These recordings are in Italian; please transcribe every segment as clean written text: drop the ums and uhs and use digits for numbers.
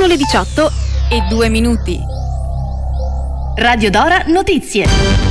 le 18:02. Radio Dora Notizie.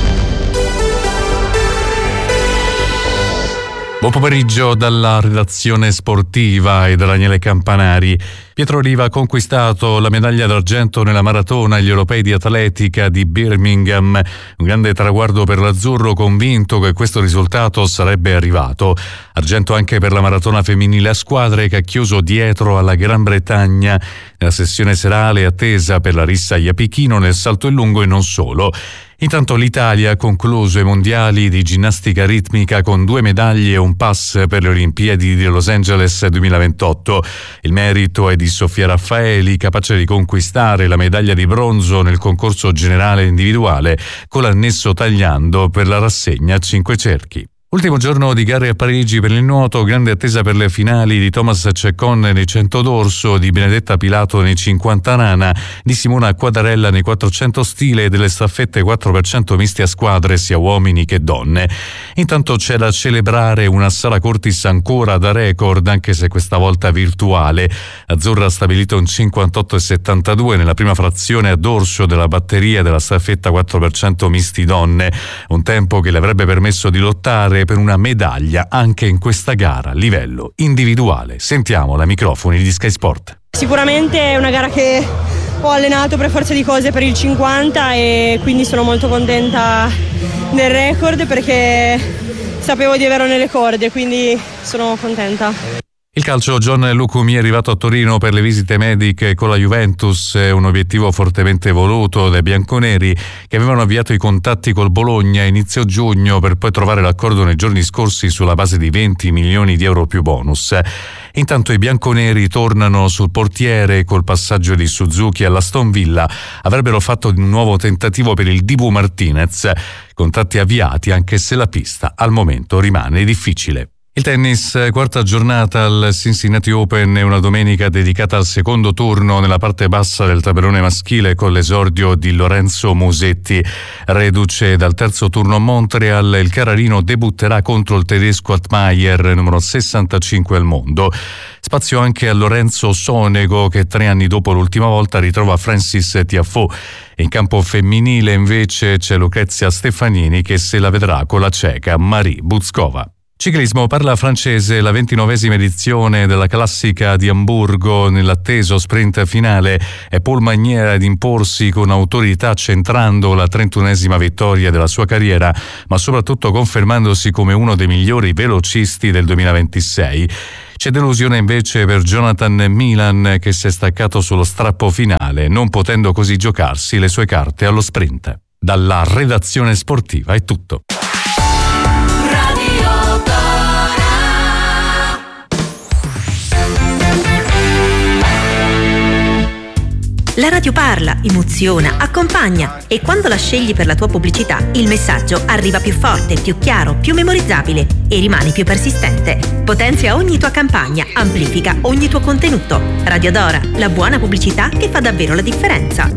Buon pomeriggio dalla redazione sportiva e da Daniele Campanari. Pietro Riva ha conquistato la medaglia d'argento nella maratona agli europei di atletica di Birmingham. Un grande traguardo per l'azzurro, convinto che questo risultato sarebbe arrivato. Argento anche per la maratona femminile a squadre, che ha chiuso dietro alla Gran Bretagna. Nella sessione serale attesa per la rissa a Pechino nel salto in lungo e non solo. Intanto l'Italia ha concluso i mondiali di ginnastica ritmica con 2 medaglie e un pass per le Olimpiadi di Los Angeles 2028. Il merito è di Sofia Raffaeli, capace di conquistare la medaglia di bronzo nel concorso generale individuale, con l'annesso tagliando per la rassegna a 5 cerchi. Ultimo giorno di gare a Parigi per il nuoto, grande attesa per le finali di Thomas Ceccon nei 100 d'orso, di Benedetta Pilato nei 50 nana, di Simona Quadarella nei 400 stile e delle staffette 4% miste a squadre sia uomini che donne. Intanto c'è da celebrare una Sara Curtis ancora da record, anche se questa volta virtuale. Azzurra ha stabilito un 58,72 nella prima frazione a dorso della batteria della staffetta 4% misti donne, un tempo che le avrebbe permesso di lottare per una medaglia anche in questa gara a livello individuale. Sentiamo ai microfoni di Sky Sport. Sicuramente è una gara che ho allenato per forza di cose per il 50 e quindi sono molto contenta del record, perché sapevo di averlo nelle corde, quindi sono contenta. Il calcio, John Lucumi è arrivato a Torino per le visite mediche con la Juventus, un obiettivo fortemente voluto dai bianconeri, che avevano avviato i contatti col Bologna a inizio giugno per poi trovare l'accordo nei giorni scorsi sulla base di 20 milioni di euro più bonus. Intanto i bianconeri tornano sul portiere col passaggio di Suzuki all'Aston Villa. Avrebbero fatto un nuovo tentativo per il Dibu Martinez, contatti avviati anche se la pista al momento rimane difficile. Il tennis, quarta giornata al Cincinnati Open, è una domenica dedicata al secondo turno nella parte bassa del tabellone maschile, con l'esordio di Lorenzo Musetti. Reduce dal terzo turno a Montreal, il Carrarino debutterà contro il tedesco Altmaier, numero 65 al mondo. Spazio anche a Lorenzo Sonego, che 3 anni dopo l'ultima volta ritrova Francis Tiafoe. In campo femminile invece c'è Lucrezia Stefanini, che se la vedrà con la ceca Marie Buzkova. Ciclismo, parla francese la 29esima edizione della classica di Amburgo. Nell'atteso sprint finale è Paul Magnier ad imporsi con autorità, centrando la 31esima vittoria della sua carriera, ma soprattutto confermandosi come uno dei migliori velocisti del 2026. C'è delusione invece per Jonathan Milan, che si è staccato sullo strappo finale, non potendo così giocarsi le sue carte allo sprint. Dalla redazione sportiva è tutto. La radio parla, emoziona, accompagna, e quando la scegli per la tua pubblicità, il messaggio arriva più forte, più chiaro, più memorizzabile e rimane più persistente. Potenzia ogni tua campagna, amplifica ogni tuo contenuto. Radio Dora, la buona pubblicità che fa davvero la differenza.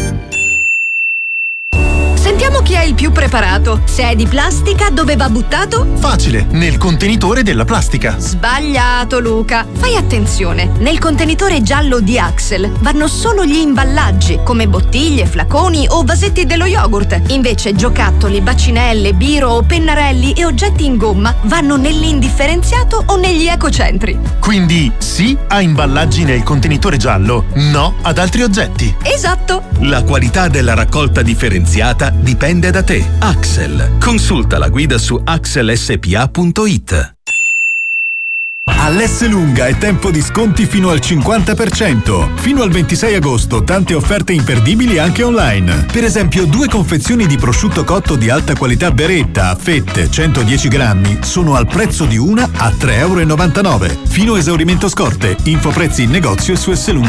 Sentiamo chi è il più preparato. Se è di plastica, dove va buttato? Facile, nel contenitore della plastica. Sbagliato, Luca. Fai attenzione. Nel contenitore giallo di Axel vanno solo gli imballaggi, come bottiglie, flaconi o vasetti dello yogurt. Invece giocattoli, bacinelle, biro o pennarelli e oggetti in gomma vanno nell'indifferenziato o negli ecocentri. Quindi sì a imballaggi nel contenitore giallo, no ad altri oggetti. Esatto. La qualità della raccolta differenziata dipende da te. Axel. Consulta la guida su axelspa.it. All'Esselunga è tempo di sconti fino al 50%. Fino al 26 agosto tante offerte imperdibili anche online. Per esempio 2 confezioni di prosciutto cotto di alta qualità Beretta a fette 110 grammi sono al prezzo di una a €3,99. Fino a esaurimento scorte. Info prezzi in negozio e su esselunga.